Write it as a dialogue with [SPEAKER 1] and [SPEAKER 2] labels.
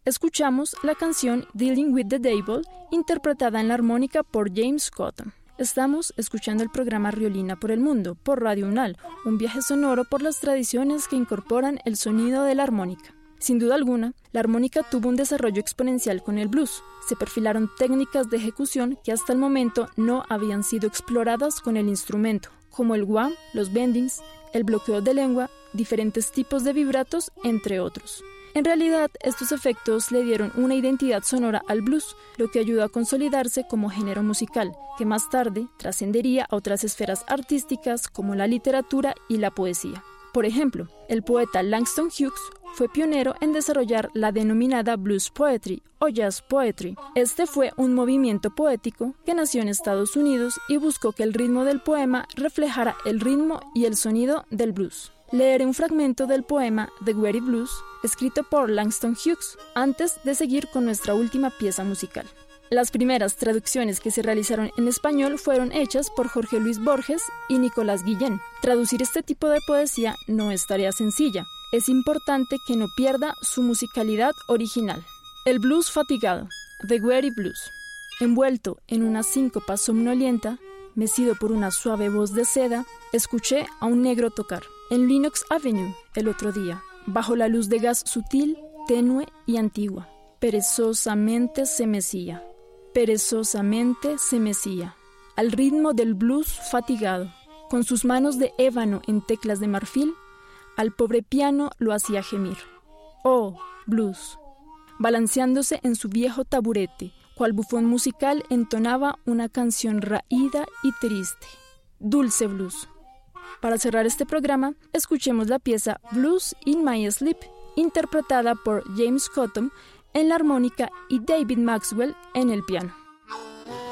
[SPEAKER 1] escuchamos la canción Dealing with the Devil, interpretada en la armónica por James Cotton. Estamos escuchando el programa Riolina por el Mundo, por Radio UNAL, un viaje sonoro por las tradiciones que incorporan el sonido de la armónica. Sin duda alguna, la armónica tuvo un desarrollo exponencial con el blues. Se perfilaron técnicas de ejecución que hasta el momento no habían sido exploradas con el instrumento, como el wah, los bendings, el bloqueo de lengua, diferentes tipos de vibratos, entre otros. En realidad, estos efectos le dieron una identidad sonora al blues, lo que ayudó a consolidarse como género musical, que más tarde trascendería a otras esferas artísticas como la literatura y la poesía. Por ejemplo, el poeta Langston Hughes fue pionero en desarrollar la denominada blues poetry o jazz poetry. Este fue un movimiento poético que nació en Estados Unidos y buscó que el ritmo del poema reflejara el ritmo y el sonido del blues. Leeré un fragmento del poema The Weary Blues, escrito por Langston Hughes, antes de seguir con nuestra última pieza musical. Las primeras traducciones que se realizaron en español fueron hechas por Jorge Luis Borges y Nicolás Guillén. Traducir este tipo de poesía no es tarea sencilla. Es importante que no pierda su musicalidad original. El blues fatigado, The Weary Blues. Envuelto en una síncopa somnolienta, mecido por una suave voz de seda, escuché a un negro tocar. En Lenox Avenue, el otro día, bajo la luz de gas sutil, tenue y antigua, perezosamente se mecía, al ritmo del blues fatigado, con sus manos de ébano en teclas de marfil, al pobre piano lo hacía gemir. Oh, blues, balanceándose en su viejo taburete, cual bufón musical entonaba una canción raída y triste. Dulce blues. Para cerrar este programa, escuchemos la pieza Blues in My Sleep, interpretada por James Cotton en la armónica y David Maxwell en el piano.